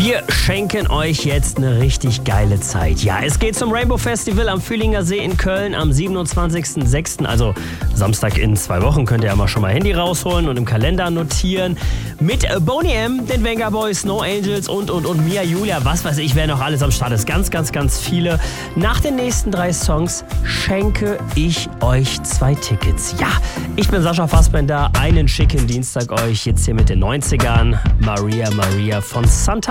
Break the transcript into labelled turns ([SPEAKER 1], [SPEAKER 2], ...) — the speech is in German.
[SPEAKER 1] Wir schenken euch jetzt eine richtig geile Zeit. Ja, es geht zum Rainbow Festival am Fühlinger See in Köln am 27.06., also Samstag in 2 Wochen. Könnt ihr ja mal schon mal Handy rausholen und im Kalender notieren. Mit Boney M, den Venga Boys, No Angels und Mia Julia, was weiß ich, wer noch alles am Start ist. Ganz viele. Nach den nächsten 3 Songs schenke ich euch 2 Tickets. Ja, ich bin Sascha Fassbender. Einen schicken Dienstag euch jetzt hier mit den 90ern. Maria von Santa